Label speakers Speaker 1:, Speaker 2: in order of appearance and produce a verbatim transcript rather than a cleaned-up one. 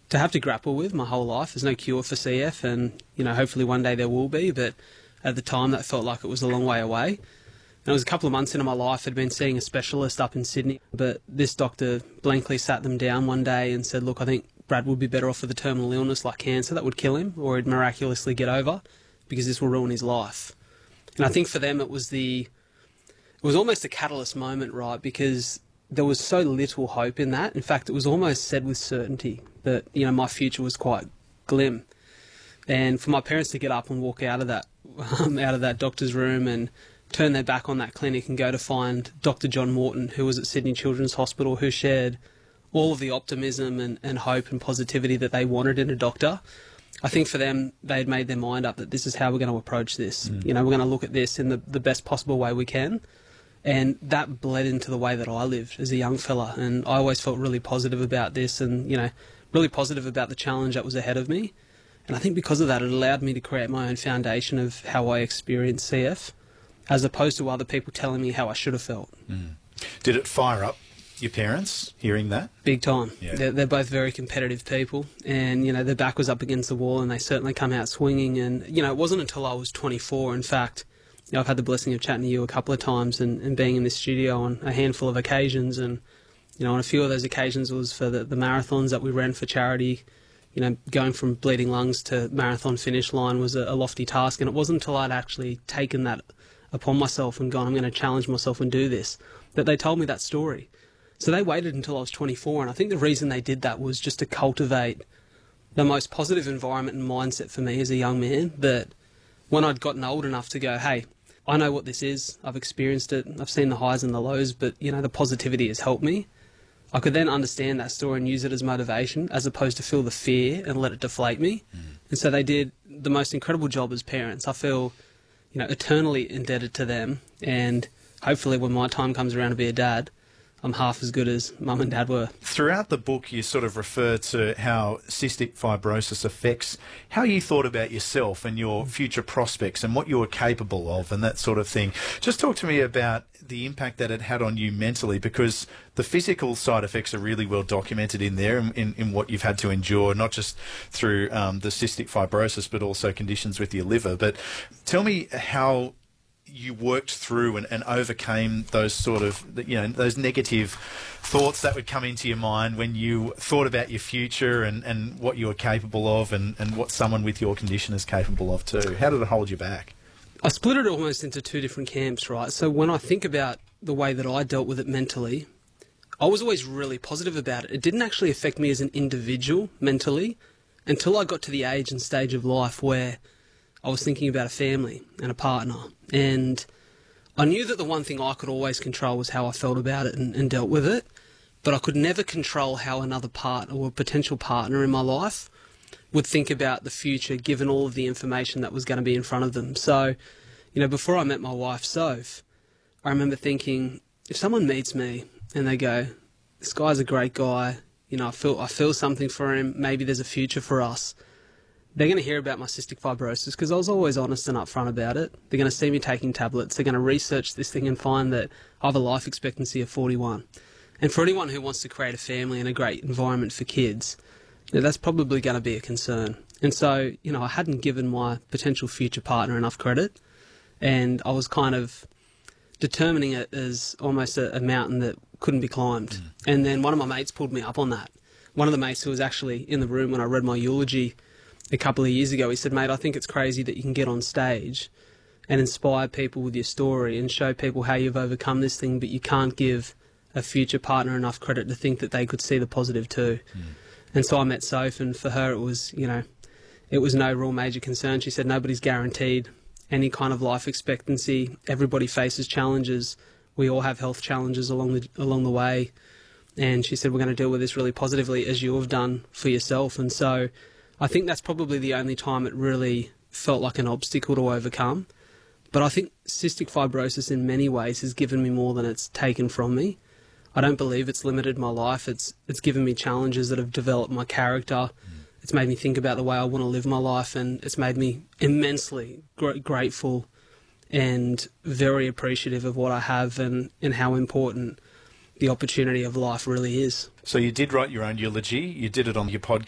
Speaker 1: to have to grapple with my whole life. There's no cure for C F, and you know, hopefully one day there will be, but at the time that felt like it was a long way away. And it was a couple of months into my life. I'd been seeing a specialist up in Sydney, but this doctor blankly sat them down one day and said, look, I think Brad would be better off with a terminal illness like cancer that would kill him, or he'd miraculously get over, because this will ruin his life. And I think for them it was the, it was almost a catalyst moment, right? Because there was so little hope in that. In fact, it was almost said with certainty that, you know, my future was quite glim. And for my parents to get up and walk out of that, um, out of that doctor's room and turn their back on that clinic and go to find Doctor John Morton, who was at Sydney Children's Hospital, who shared all of the optimism and, and hope and positivity that they wanted in a doctor. I think for them, they'd made their mind up that this is how we're going to approach this. Mm. You know, we're going to look at this in the, the best possible way we can. And that bled into the way that I lived as a young fella. And I always felt really positive about this and, you know, really positive about the challenge that was ahead of me. And I think because of that, it allowed me to create my own foundation of how I experienced C F, as opposed to other people telling me how I should have felt.
Speaker 2: Mm. Did it fire up your parents, hearing that?
Speaker 1: Big time.
Speaker 2: Yeah.
Speaker 1: They're, they're both very competitive people, and, you know, their back was up against the wall, and they certainly come out swinging. And, you know, it wasn't until I was twenty-four, in fact, you know, I've had the blessing of chatting to you a couple of times and, and being in this studio on a handful of occasions. And, you know, on a few of those occasions was for the, the marathons that we ran for charity. You know, going from bleeding lungs to marathon finish line was a, a lofty task. And it wasn't until I'd actually taken that upon myself and gone, I'm going to challenge myself and do this, that they told me that story. So they waited until I was twenty-four. And I think the reason they did that was just to cultivate the most positive environment and mindset for me as a young man, that when I'd gotten old enough to go, hey, I know what this is, I've experienced it, I've seen the highs and the lows, but, you know, the positivity has helped me. I could then understand that story and use it as motivation, as opposed to feel the fear and let it deflate me. Mm. And so they did the most incredible job as parents. I feel, you know, eternally indebted to them, and hopefully when my time comes around to be a dad, I'm half as good as mum and dad were.
Speaker 2: Throughout the book, you sort of refer to how cystic fibrosis affects how you thought about yourself and your future prospects and what you were capable of and that sort of thing. Just talk to me about the impact that it had on you mentally, because the physical side effects are really well documented in there, in, in, in what you've had to endure, not just through um, the cystic fibrosis, but also conditions with your liver. But tell me how you worked through and, and overcame those sort of, you know, those negative thoughts that would come into your mind when you thought about your future and, and what you were capable of and, and what someone with your condition is capable of too. How did it hold you back?
Speaker 1: I split it almost into two different camps, right? So when I think about the way that I dealt with it mentally, I was always really positive about it. It didn't actually affect me as an individual mentally until I got to the age and stage of life where I was thinking about a family and a partner. And I knew that the one thing I could always control was how I felt about it and, and dealt with it. But I could never control how another partner or a potential partner in my life would think about the future, given all of the information that was going to be in front of them. So, you know, before I met my wife, Soph, I remember thinking, if someone meets me and they go, this guy's a great guy, you know, I feel, I feel something for him, maybe there's a future for us, they're going to hear about my cystic fibrosis, because I was always honest and upfront about it. They're going to see me taking tablets. They're going to research this thing and find that I have a life expectancy of forty-one. And for anyone who wants to create a family and a great environment for kids, you know, that's probably going to be a concern. And so, you know, I hadn't given my potential future partner enough credit, and I was kind of determining it as almost a, a mountain that couldn't be climbed. Mm. And then one of my mates pulled me up on that. One of the mates who was actually in the room when I read my eulogy a couple of years ago, he said, mate, I think it's crazy that you can get on stage and inspire people with your story and show people how you've overcome this thing, but you can't give a future partner enough credit to think that they could see the positive too. Mm. And so I met Soph, and for her it was, you know, it was no real major concern. She said nobody's guaranteed any kind of life expectancy. Everybody faces challenges. We all have health challenges along the, along the way. And she said, we're going to deal with this really positively, as you have done for yourself. And so I think that's probably the only time it really felt like an obstacle to overcome. But I think cystic fibrosis in many ways has given me more than it's taken from me. I don't believe it's limited my life. It's it's given me challenges that have developed my character. Mm. It's made me think about the way I want to live my life, and it's made me immensely gr- grateful and very appreciative of what I have and, and how important the opportunity of life really is.
Speaker 2: So you did write your own eulogy. You did it on your podcast.